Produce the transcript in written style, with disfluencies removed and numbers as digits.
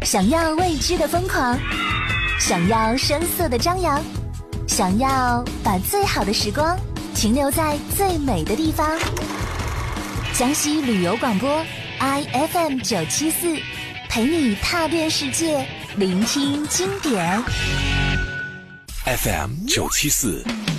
想要未知的疯狂，想要声色的张扬，想要把最好的时光停留在最美的地方。江西旅游广播 IFM 974，陪你踏遍世界，聆听经典。 FM 974。